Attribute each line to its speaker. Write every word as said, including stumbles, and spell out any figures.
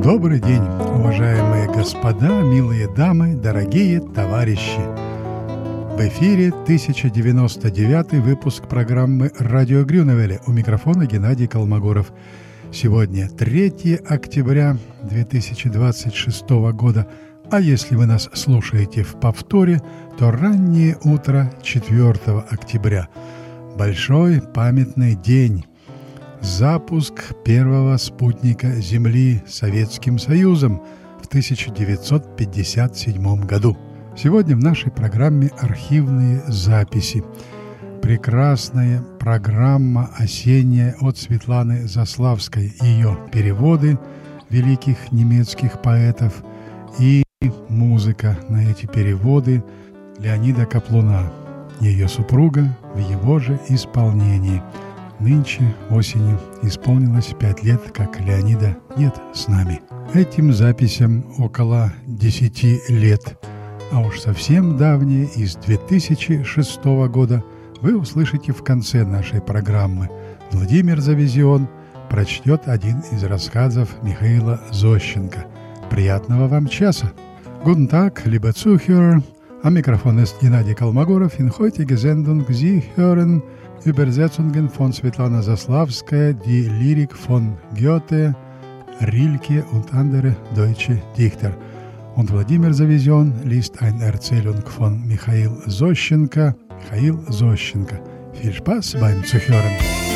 Speaker 1: Добрый день, уважаемые господа, милые дамы, дорогие товарищи! В эфире тысяча девяносто девятый выпуск программы «Радио Грюневеле». У микрофона Геннадий Колмогоров. Сегодня третьего октября две тысячи двадцать шестого года, а если вы нас слушаете в повторе, то раннее утро четвёртого октября. Большой памятный день. Запуск первого спутника Земли Советским Союзом в тысяча девятьсот пятьдесят седьмом году. Сегодня в нашей программе архивные записи. Прекрасная программа осенняя от Светланы Заславской, ее переводы великих немецких поэтов и музыка на эти переводы Леонида Каплуна, ее супруга в его же исполнении. Нынче осенью исполнилось пять лет, как Леонида нет с нами. Этим записям около десяти лет, а уж совсем давние, из две тысячи шестого года, вы услышите в конце нашей программы. Владимир Завизион прочтет один из рассказов Михаила Зощенко. Приятного вам часа! Guten Tag, liebe Zuhörer! Am Mikrofon ist Gennady Kolmogorov. In heutiger Sendung Sie hören Übersetzungen von Svetlana Zaslawskaja, die Lyrik von Goethe, Rilke und andere deutsche Dichter. Und Wladimir Завизион liest eine Erzählung von Michail Zощенко. Michail Zощенко. Viel Spaß beim Zuhören.